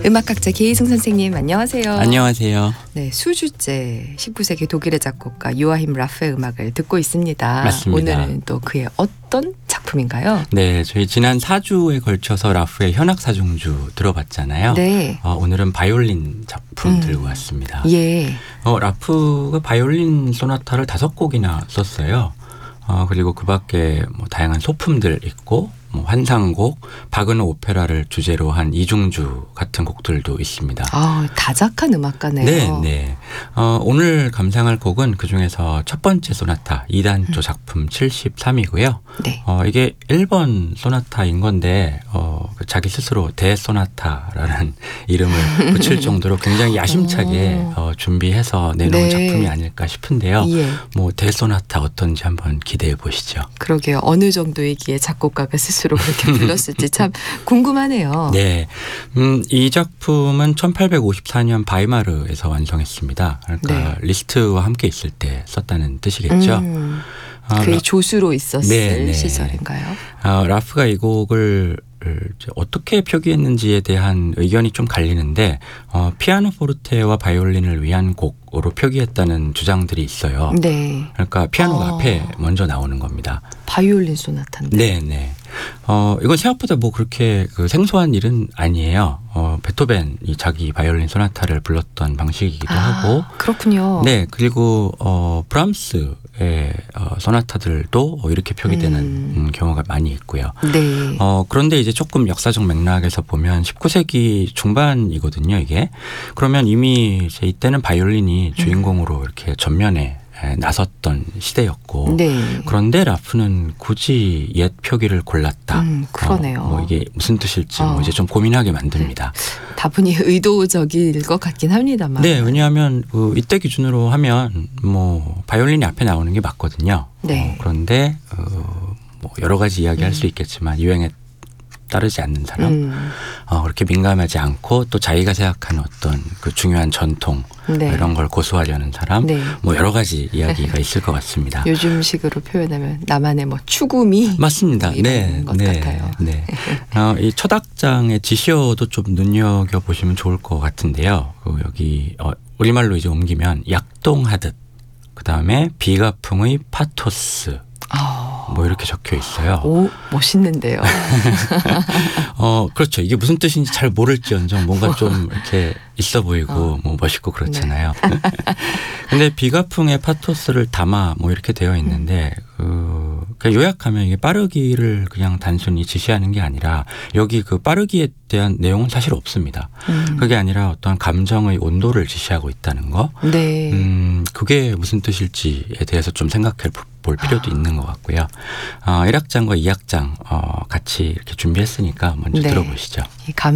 음악학자 계희승 선생님 안녕하세요. 안녕하세요. 네, 수주제 19세기 독일의 작곡가 요아힘 라프의 음악을 듣고 있습니다. 맞습니다. 오늘은 또 그의 어떤 작품인가요? 네, 저희 지난 4주에 걸쳐서 라프의 현악사중주 들어봤잖아요. 네. 오늘은 바이올린 작품 들고 왔습니다. 예. 라프가 바이올린 소나타를 5곡이나 썼어요. 그리고 그 밖에 뭐 다양한 소품들 있고 뭐 환상곡, 바그너 오페라를 주제로 한 이중주 같은 곡들도 있습니다. 다작한 음악가네요. 네, 네. 오늘 감상할 곡은 그중에서 첫 번째 소나타 2단조 작품 73이고요. 네. 이게 1번 소나타인 건데 자기 스스로 대소나타라는 이름을 붙일 정도로 굉장히 야심차게 준비해서 내놓은 네. 작품이 아닐까 싶은데요. 예. 뭐 대소나타 어떤지 한번 기대해 보시죠. 그러게요. 어느 정도이기에 작곡가가 스스로 그렇게 불렀을지 참 궁금하네요. 네, 이 작품은 1854년 바이마르에서 완성했습니다. 그러니까 네. 리스트와 함께 있을 때 썼다는 뜻이겠죠. 그의 조수로 있었을 네. 시절인가요? 라프가 이 곡을 어떻게 표기했는지에 대한 의견이 좀 갈리는데 피아노 포르테와 바이올린을 위한 곡으로 표기했다는 주장들이 있어요. 네. 그러니까 피아노가 앞에 먼저 나오는 겁니다. 바이올린 소나타인데. 네. 이건 생각보다 뭐 그렇게 생소한 일은 아니에요. 베토벤이 자기 바이올린 소나타를 불렀던 방식이기도 하고. 그렇군요. 네, 그리고 브람스의 소나타들도 이렇게 표기되는 경우가 많이 있고요. 네. 그런데 이제 조금 역사적 맥락에서 보면 19세기 중반이거든요, 이게. 그러면 이미 이때는 바이올린이 주인공으로 이렇게 전면에 나섰던 시대였고, 네. 그런데 라프는 굳이 옛 표기를 골랐다. 그러네요. 뭐 이게 무슨 뜻일지 뭐 이제 좀 고민하게 만듭니다. 다분히 의도적일 것 같긴 합니다만. 네, 왜냐하면 이때 기준으로 하면 뭐 바이올린이 앞에 나오는 게 맞거든요. 네. 그런데 뭐 여러 가지 이야기할 수 있겠지만 유행에 따르지 않는 사람, 그렇게 민감하지 않고 또 자기가 생각하는 어떤 그 중요한 전통 네. 이런 걸 고수하려는 사람, 네. 뭐 여러 가지 이야기가 있을 것 같습니다. 요즘식으로 표현하면 나만의 뭐 추구미 맞습니다. 이런 것 같아요. 네. 이 첫 악장의 지시어도 좀 눈여겨 보시면 좋을 것 같은데요. 여기 우리말로 이제 옮기면 약동하듯, 그 다음에 비가풍의 파토스. 뭐 이렇게 적혀 있어요. 오, 멋있는데요. 그렇죠. 이게 무슨 뜻인지 잘 모를지언정 뭔가 좀 이렇게 있어 보이고 뭐 멋있고 그렇잖아요. 네. 근데 비가풍의 파토스를 담아 뭐 이렇게 되어 있는데 그냥 요약하면 이게 빠르기를 그냥 단순히 지시하는 게 아니라 여기 그 빠르기에 대한 내용은 사실 없습니다. 그게 아니라 어떤 감정의 온도를 지시하고 있다는 거. 네. 그게 무슨 뜻일지에 대해서 좀 생각해 볼 필요도 있는 것 같고요. 1악장과 2악장 같이 이렇게 준비했으니까 먼저 들어보시죠.